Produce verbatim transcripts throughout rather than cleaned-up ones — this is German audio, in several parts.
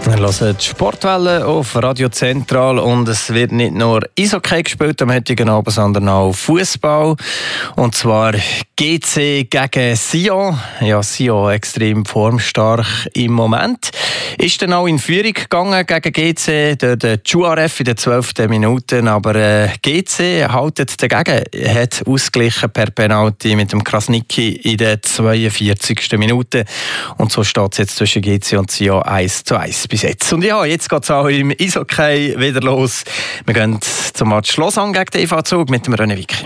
Wir hören die Sportwelle auf Radio Zentral und es wird nicht nur Eishockey gespielt am heutigen Abend, sondern auch Fußball. Und zwar G C gegen Sion. Ja, Sion extrem formstark im Moment. Ist dann auch in Führung gegangen gegen G C, der Juarez in der zwölften Minute. Aber äh, G C haltet dagegen, hat ausgeglichen per Penalty mit dem Krasniqi in der zweiundvierzigsten Minute. Und so steht es jetzt zwischen G C und Sion eins zu eins bis jetzt. Und ja, jetzt geht es auch im Eishockey wieder los. Wir gehen zum Match Lausanne gegen den E V Zug mit dem René Wicki.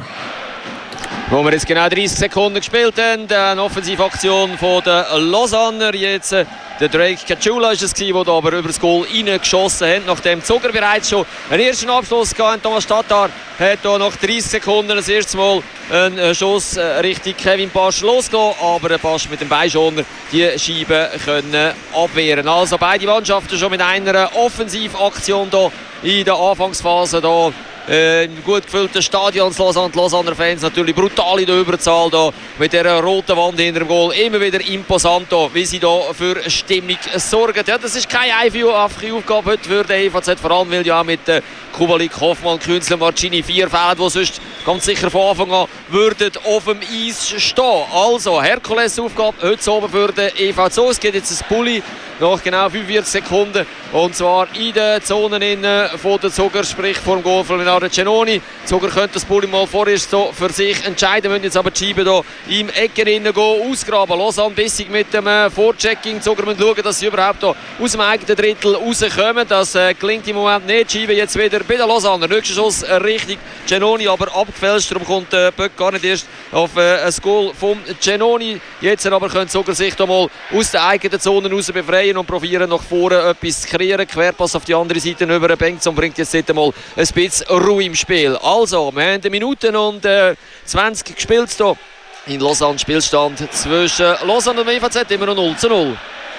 Wo wir jetzt genau dreißig Sekunden gespielt haben, eine Offensivaktion von den Lausanner. Jetzt äh, der Drake Kachula ist es gewesen, der da aber über das Goal reingeschossen hat, nachdem Zuger bereits schon einen ersten Abschluss hatte. Thomas Tatar hat da nach dreißig Sekunden das erste Mal einen Schuss Richtung Kevin Pasch losgelassen, aber der Pasch mit dem Beischoner die Scheibe können abwehren. Also beide Mannschaften schon mit einer Offensivaktion da in der Anfangsphase da. Äh, im gut gefüllten Stadion Lausanne, die Lausanner Fans natürlich brutal in der Überzahl da, mit dieser roten Wand hinter dem Goal, immer wieder imposant da, wie sie da für Stimmung sorgen. Ja, das ist keine einfache Aufgabe heute für den E V Z, vor allem weil ja auch mit äh, Kubalik, Hoffmann, Künzler, Marcini vier fehlen, die sonst ganz sicher von Anfang an würden auf dem Eis stehen. Also Herkules-Aufgabe heute oben für den E V Z. Es geht jetzt ein Pulli nach genau fünfundvierzig Sekunden und zwar in den Zonen innen von der Zuger, sprich vor dem Goal von Leonardo Cenoni. Zuger könnte das Pulli mal vorerst so für sich entscheiden, wenn jetzt aber die Scheibe hier im Ecken innen gehen, ausgraben. Lausanne bissig mit dem äh, Vorchecking. Zuger müssen schauen, dass sie überhaupt hier aus dem eigenen Drittel rauskommen. Das äh, klingt im Moment nicht. Die Scheibe jetzt wieder bei den Lausanner. Nächster Schuss äh, Richtung Cenoni, aber abgefälscht. Darum kommt der äh, Böck gar nicht erst auf äh, ein Goal vom Cenoni. Jetzt aber können Zuger sich hier mal aus der eigenen Zone raus befreien und probieren nach vorne etwas zu kreieren. Querpass auf die andere Seite über. Bengtson bringt jetzt dort mal ein bisschen Ruhe im Spiel. Also, wir haben Minuten und äh, zwanzig gespielt hier in Lausanne. Spielstand zwischen Lausanne und E V Z immer noch null zu null.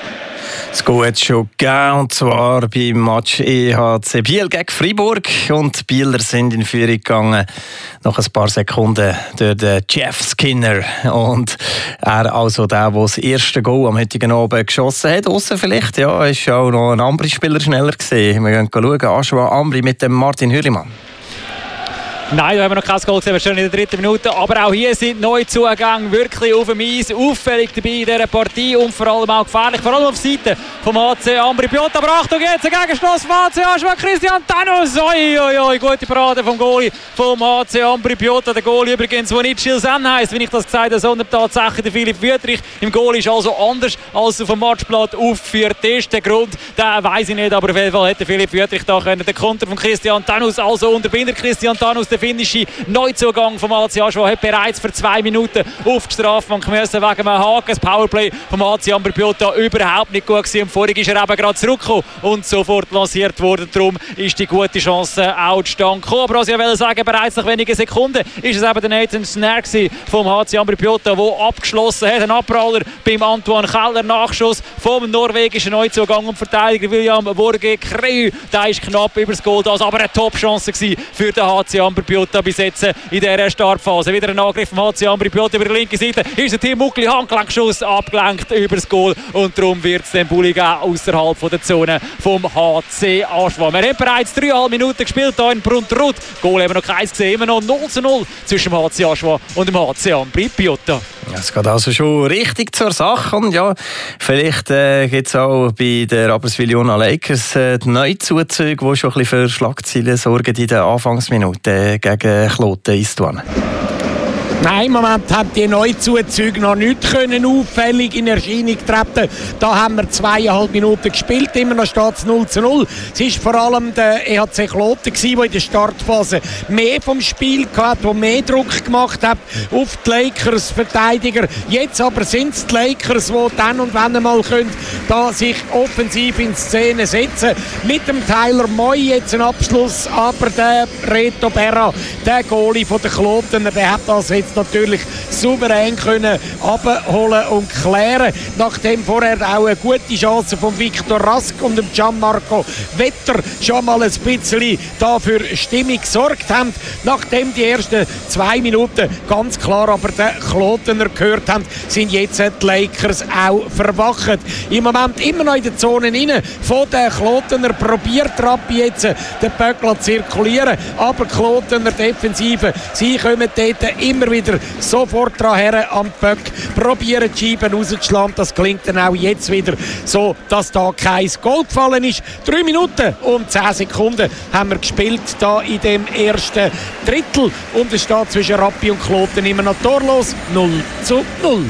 Das Goal hat es schon gegeben, und zwar beim Match E H C Biel gegen Freiburg. Und die Bieler sind in Führung gegangen nach ein paar Sekunden durch den Jeff Skinner. Und er also der, der das erste Goal am heutigen Abend geschossen hat. Ausser vielleicht, ja, ist auch noch ein anderer Spieler schneller gesehen. Wir gehen schauen, Aschwa Ambri mit dem Martin Hürlimann. Nein, da haben wir noch kein Goal gesehen, wir stehen in der dritten Minute. Aber auch hier sind Neuzugänge wirklich auf dem Eis auffällig dabei in dieser Partie und vor allem auch gefährlich, vor allem auf Seite vom H C Ambri Piotta. Aber Achtung, jetzt ein Gegenstoß vom H C Aschwa, Christian Tannus. Oi, oi, oi, gute Parade vom Goalie vom H C Ambri Piotta. Der Goalie übrigens, der nicht Schilsen heisst, wie ich das gesagt habe, sondern tatsächlich der Philipp Wüttrich. Im Goal ist also anders als auf dem Matchblatt aufgeführt ist. Der Grund, den weiss ich nicht, aber auf jeden Fall hätte Philipp Wüttrich da können. Der Konter von Christian Tannus, also unterbindet Christian Tannus. Der finnische Neuzugang vom H C Aschwa hat bereits für zwei Minuten auf die Strafbank müssen wegen einem Haken. Das Powerplay vom H C Ambri Piotta überhaupt nicht gut gewesen. Und vorhin ist er eben gerade zurückgekommen und sofort lanciert worden. Darum ist die gute Chance auch zustande gekommen. Aber was ich will sagen, bereits nach wenigen Sekunden ist es eben der Nathan Snare vom H C Ambri Piotta, der abgeschlossen hat. Ein Abpraller beim Antoine Keller. Nachschuss vom norwegischen Neuzugang und Verteidiger William Borge Kreu. Der ist knapp über das Goal. Das war aber eine Top-Chance für den H C Ambri Piotta bis jetzt in dieser Startphase. Wieder ein Angriff vom H C Ambri Piotta über die linke Seite. Ist der Tim Muckli Handgelenkschuss abgelenkt über das Goal und darum wird es den Bulli geben außerhalb der Zone vom H C Aschwa. Wir haben bereits dreieinhalb Minuten gespielt hier in Bruntrud. Goal haben wir noch keins gesehen. Immer noch null zu null zwischen dem H C Aschwa und dem H C Ambri Piotta. Es geht also schon richtig zur Sache. Und ja, vielleicht äh, gibt es auch bei den Rapperswil-Jona Lakers äh, die Neuzuzüge, die schon ein bisschen für Schlagzeilen sorgen in den Anfangsminuten gegen Kloten Istvan. Nein, im Moment haben die Neuzuzüge noch nicht können auffällig in Erscheinung treten. Da haben wir zweieinhalb Minuten gespielt, immer noch steht es null zu null. Es war vor allem der E H C Kloten, der in der Startphase mehr vom Spiel hatte, der mehr Druck gemacht hat auf die Lakers-Verteidiger. Jetzt aber sind es die Lakers, die dann und wann einmal können, da sich offensiv in Szene setzen. Mit dem Tyler Moy jetzt ein Abschluss, aber der Reto Berra, der Goalie von den Kloten, der hat das jetzt natürlich souverän können abholen und klären, nachdem vorher auch eine gute Chance von Viktor Rask und dem Gianmarco Vetter schon mal ein bisschen da für Stimmung gesorgt haben, nachdem die ersten zwei Minuten ganz klar aber den Klotener gehört haben, sind jetzt die Lakers auch verwacht. Im Moment Moment immer noch in der Zone rein. Von den Klotener probiert Rappi jetzt den Böckl zu zirkulieren, aber Klotener Defensive, sie kommen dort immer wieder sofort dran her am Böck, probieren die Scheiben rauszuschlagen. Das klingt dann auch jetzt wieder so, dass da kein Goal gefallen ist. Drei Minuten und zehn Sekunden haben wir gespielt da in dem ersten Drittel und es steht zwischen Rappi und Kloten immer noch torlos, null zu null.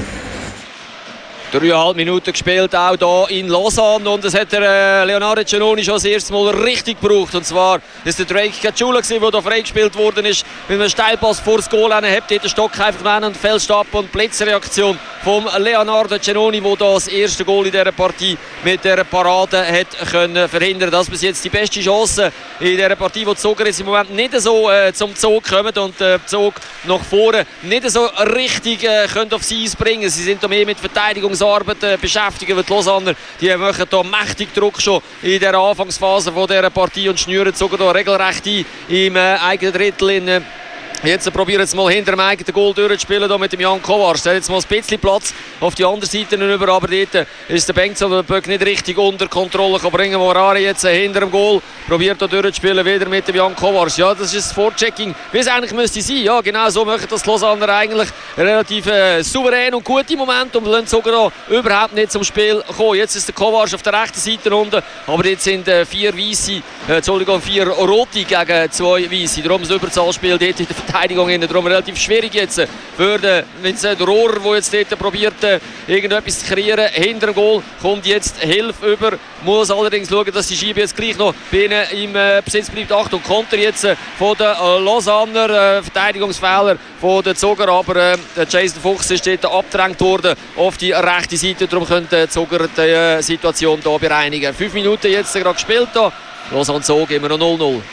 Dreieinhalb Minuten gespielt, auch hier in Lausanne. Und es hat der äh, Leonardo Giannoni schon das erste Mal richtig gebraucht. Und zwar ist der Drake Cachula, der da freigespielt worden ist, mit einem Steilpass vor das Goal. Er hat den Stock einfach genommen und fällt ab. Und Blitzreaktion von Leonardo Giannoni, der das erste Goal in dieser Partie mit der Parade hat können verhindern. Das ist bis jetzt die beste Chance in dieser Partie, wo die Zoger jetzt im Moment nicht so äh, zum Zug kommen und äh, Zug nach vorne nicht so richtig äh, können aufs Eis bringen. Sie sind da mehr mit Verteidigungsarbeit äh, beschäftigt. Die Lausanner, die machen da mächtig Druck schon in der Anfangsphase von dieser Partie und schnüren sogar da regelrecht ein im äh, eigenen Drittel in äh, Jetzt probieren wir es mal hinter dem eigenen Goal durchzuspielen hier mit dem Jan Kovacs. Der hat jetzt mal ein bisschen Platz auf die andere Seite rüber, aber dort ist der Bengtson der Böck nicht richtig unter Kontrolle kann bringen. Morari jetzt hinter dem Goal probiert hier durchzuspielen, wieder mit dem Jan Kovacs. Ja, das ist das Vorchecking, wie es eigentlich müsste sein. Ja, genau so machen das die Lausanner eigentlich relativ äh, souverän und gute Momente und lassen sogar überhaupt nicht zum Spiel kommen. Jetzt ist der Kovacs auf der rechten Seite unten, aber jetzt sind äh, vier Weisse, äh, Entschuldigung, vier Rote gegen zwei Weisse. Darum das Überzahlspiel dort in der Verteidigung hin. Darum relativ schwierig jetzt für den, der Rohr, der jetzt dort probiert, irgendetwas zu kreieren. Hinter dem Goal kommt jetzt Hilfe über. Muss allerdings schauen, dass die Scheibe jetzt gleich noch bei ihnen im äh, Besitz bleibt. Achtung, Konter jetzt äh, von den äh, Lausanner. Äh, Verteidigungsfehler von den Zoger. Aber äh, der Jason Fuchs ist dort abgedrängt worden auf die rechte Seite. Darum könnte Zoger die äh, Situation hier bereinigen. Fünf Minuten jetzt gerade gespielt. Hier. Lausanne Zog immer noch null null.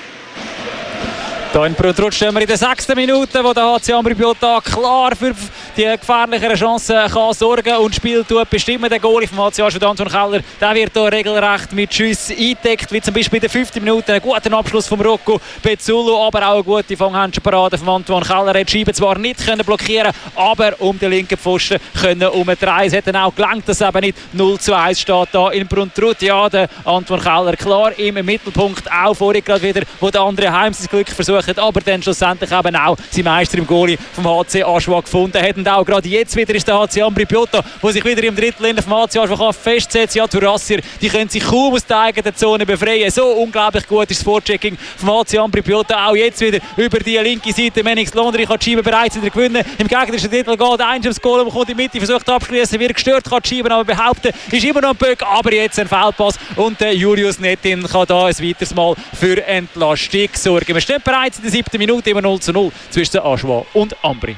Hier in Bruntrut stehen wir in der sechsten Minute, wo der H C Ambri-Piotta klar für die gefährlichere Chancen kann sorgen und Spiel tut bestimmen. Der Goalie vom H C Aschwald, Anton Keller, der wird hier regelrecht mit Schüssen eingedeckt, wie zum Beispiel in der fünften Minute einen guten Abschluss von Rocco Pezzullo, aber auch eine gute Fanghändchenparade von Anton Keller. Er hat die Scheibe zwar nicht können blockieren, aber um den linken Pfosten können umdrehen. Es hat dann auch gelangt, dass eben nicht null zu eins steht hier in Bruntrut. Ja, der Anton Keller klar im Mittelpunkt, auch vorhin gerade wieder, wo der andere Heim sein Glück versucht, aber dann schlussendlich eben auch sein Meister im Goalie vom H C Aschwag gefunden hat. Und auch gerade jetzt wieder ist der H C Ambri-Piotta, der sich wieder im Drittel vom H C Aschwag festsetzt. Ja, die Rassier, die können sich kaum aus der eigenen Zone befreien. So unglaublich gut ist das Vorchecking vom H C Ambri-Piotta. Auch jetzt wieder über die linke Seite. Menix Londri kann die Scheibe bereits wieder gewinnen. Im gegnerischen Drittel geht eins ums Goal, kommt in die Mitte, versucht abzuschließen, wird gestört, kann die Scheibe aber behaupten, ist immer noch ein Böck, aber jetzt ein Fehlpass und der Julius Nettin kann da ein weiteres Mal für Entlastung sorgen. Wir stehen bereits in der siebten Minute, immer null zu null zwischen Aschwag und Ambri.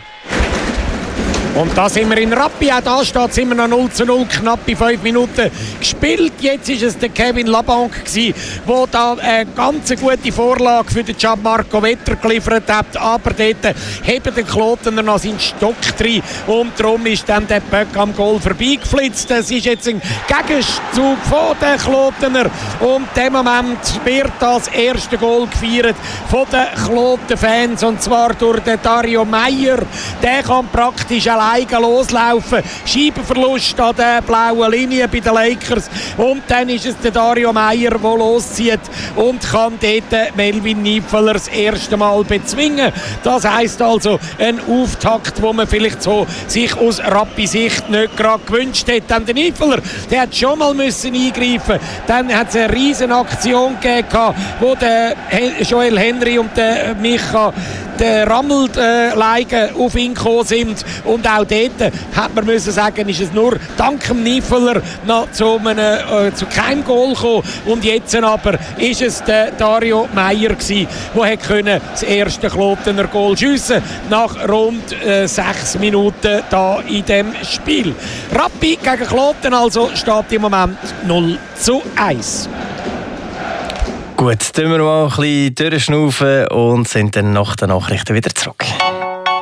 Und da sind wir in Rappi, auch da steht es immer noch null zu null, knappe fünf Minuten gespielt. Jetzt war es der Kevin Labanc, der da eine ganz gute Vorlage für den Gianmarco Vetter geliefert hat. Aber dort hebt der Klotener noch seinen Stock rein und darum ist dann der Böck am Goal vorbeigeflitzt. Es ist jetzt ein Gegenzug von den Klotener und in dem Moment wird das erste Goal gefeiert von den Kloten-Fans und zwar durch den Dario Meyer. Der kann praktisch alleine loslaufen. Scheibenverlust an der blauen Linie bei den Lakers. Und dann ist es der Dario Meyer, der loszieht und kann dort Melvin Niefeler das erste Mal bezwingen. Das heisst also ein Auftakt, wo man vielleicht so sich aus Rappi-Sicht nicht gerade gewünscht hätte. Dann der Niefeler, der hat schon mal müssen eingreifen. Dann hat es eine riesen Aktion gegeben, wo der Joel Henry und der Micha der Rammelleigen auf ihn gekommen sind. Und auch dort hat man müssen sagen, ist es nur dank dem Niefeler noch zu, einem, äh, zu keinem Goal gekommen. Und jetzt aber ist es der Dario Meyer gewesen, der können das erste Klotener Goal schiessen nach rund äh, sechs Minuten da in dem Spiel. Rappi gegen Kloten also steht im Moment null zu eins. Gut, dann wir mal ein bisschen durchschnaufen und sind dann nach den Nachrichten wieder zurück.